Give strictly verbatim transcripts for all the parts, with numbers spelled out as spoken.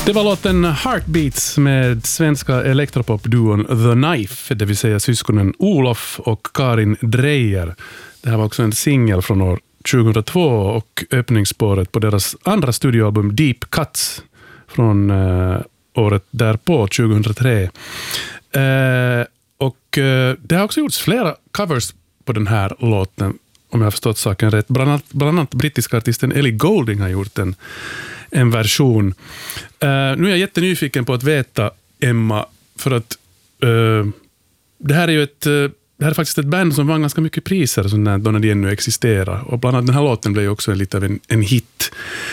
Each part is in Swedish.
Det var låten Heartbeats med svenska elektropopduon The Knife, det vill säga syskonen Olof och Karin Dreyer. Det här var också en singel från år tjugohundratvå och öppningsspåret på deras andra studioalbum Deep Cuts från eh, året därpå, tjugohundratre. Eh, och eh, det har också gjorts flera covers på den här låten, om jag har förstått saken rätt. Bland annat, bland annat brittiska artisten Ellie Goulding har gjort en, en version. Uh, nu är jag jättenyfiken på att veta, Emma, för att uh, det här är ju ett, uh, det här är faktiskt ett band som vann ganska mycket priser så när, då när de ännu existerar. Och bland annat den här låten blev ju också en, lite av en, en hit.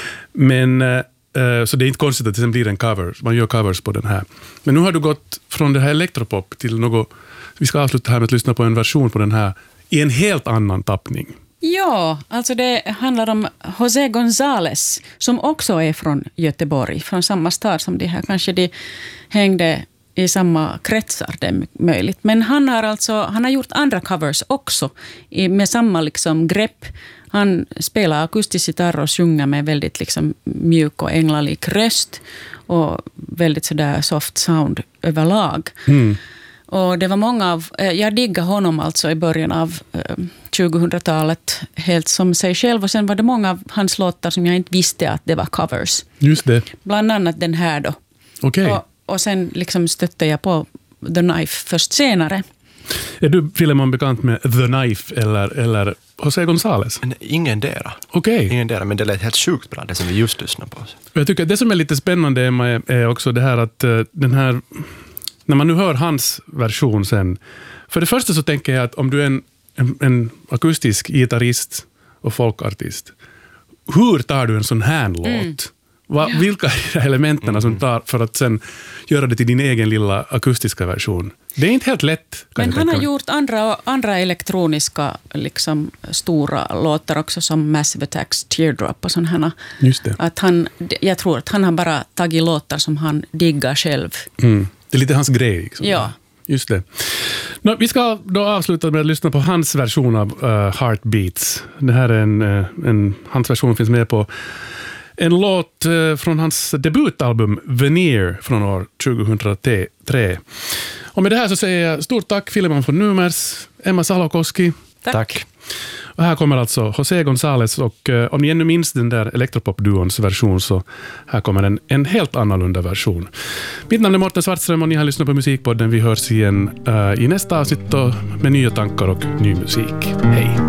Men, uh, uh, så det är inte konstigt att det sen blir en cover. Man gör covers på den här. Men nu har du gått från det här elektropop till något, vi ska avsluta här med att lyssna på en version på den här i en helt annan tappning. Ja, alltså det handlar om José González som också är från Göteborg, från samma stad som de här. Kanske de hängde i samma kretsar, det är möjligt. Men han har alltså han har gjort andra covers också med samma liksom grepp. Han spelar akustisk gitarr och sjunger med väldigt liksom mjuk och änglalik röst och väldigt sådär soft sound överlag. Mm. Och det var många av, jag diggade honom alltså i början av eh, tjugohundratalet helt som sig själv. Och sen var det många av hans låtar som jag inte visste att det var covers. Just det. Bland annat den här då. Okej. Okay. Och, och sen liksom stötte jag på The Knife först senare. Är du, Filemon, bekant med The Knife eller, eller José González? Ingen dera. Okej. Okay. Ingen dera, men det lät helt sjukt bra, det som vi just lyssnade på. Jag tycker att det som är lite spännande, Emma, är, är också det här att uh, den här... När man nu hör hans version sen, för det första så tänker jag att om du är en, en, en akustisk gitarrist och folkartist, hur tar du en sån här låt? Mm. Va, ja. Vilka är elementen mm. som tar för att sen göra det till din egen lilla akustiska version? Det är inte helt lätt. Men han har gjort andra, andra elektroniska liksom, stora låtar också, som Massive Attacks, Teardrop och sådana. Just det. Att han, jag tror att han har bara tagit låtar som han diggar själv. Mm. Det är lite hans grej. Liksom. Ja. Just det. Nå, vi ska då avsluta med att lyssna på hans version av uh, Heartbeats. Det här är en, uh, en... Hans version finns med på en låt uh, från hans debutalbum Veneer från år tjugohundratre. Och med det här så säger jag stort tack Filemon von Numers, Emma Salokoski. Tack. tack. Och här kommer alltså José González och uh, om ni ännu minns den där elektropop-duons version så här kommer en, en helt annorlunda version. Mitt namn är Mårten Svartström och ni har lyssnat på Musikpodden. Vi hörs igen uh, i nästa avsnitt med nya tankar och ny musik. Hej!